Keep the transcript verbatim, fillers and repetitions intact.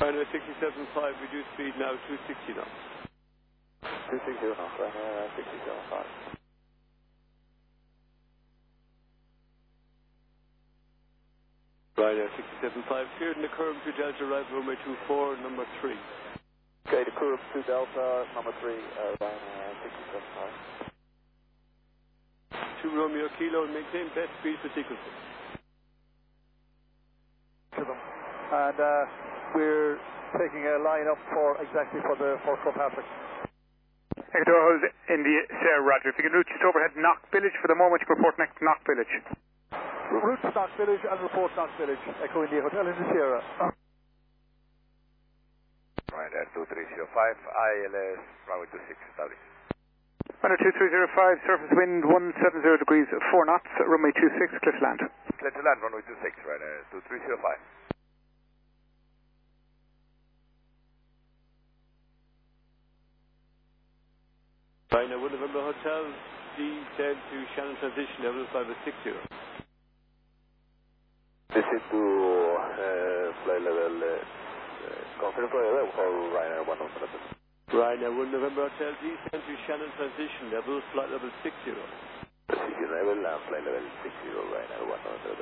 Ryanair sixty-seven five, reduce speed now two sixty knots. two sixty knots, Ryanair sixty-seven five. Ryanair sixty-seven five, cleared in the curve to Delta, right runway two four, number three. Okay, the curve to Delta, number three, uh, Ryanair sixty-seven five. two Romeo Kilo, maintain best speed for sequencing. To them. And uh, we're taking a line up for exactly for the for Crow Patrick. Ecuador hold India, Sierra Roger. If you can route just overhead Knock Village for the moment, you can report next to Knock Village. Route to Knock Village and report Knock Village. Echo India Hotel in the Sierra. Ryanair two three zero five, I L S, runway two six, established. Runway two three zero five, surface wind one seven zero degrees, four knots, runway two six, clear to land. Clear to land, runway two six, Ryanair two three zero five. Ryanair one November Hotel, descend to Shannon transition level five six zero. Descend to uh, flight level, uh, uh, confirm flight level for Ryanair one November. Ryanair one November Hotel, descend to Shannon transition level, flight level six zero. Precision level and flight level six zero, Ryanair one November.